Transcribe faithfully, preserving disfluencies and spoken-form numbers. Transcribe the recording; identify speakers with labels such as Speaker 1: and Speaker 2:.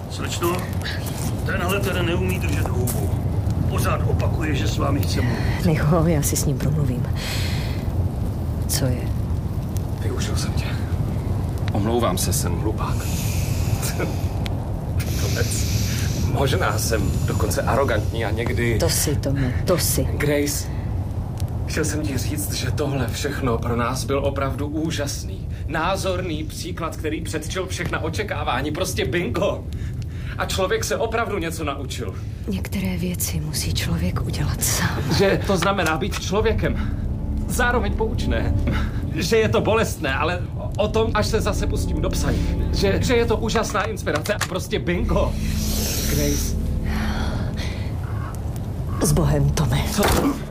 Speaker 1: Slečno, tenhle teda neumí držet hubu. Pořád opakuje, že s vámi chce mluvit.
Speaker 2: Nech ho, já si s ním promluvím. Co je?
Speaker 3: Využil jsem tě. Omlouvám se, jsem hlupák. Konec. Možná jsem dokonce arrogantní a někdy...
Speaker 2: To si, Tome, to si.
Speaker 3: Grace, chtěl jsem ti říct, že tohle všechno pro nás byl opravdu úžasný, názorný příklad, který předčil všechna očekávání. Prostě bingo. A člověk se opravdu něco naučil.
Speaker 2: Některé věci musí člověk udělat sám.
Speaker 3: Že to znamená být člověkem. Zároveň poučné. Že je to bolestné, ale o tom, až se zase pustím do psaní. Že, že je to úžasná inspirace a prostě bingo. Grace.
Speaker 2: S Bohem, Tome.
Speaker 3: Co to?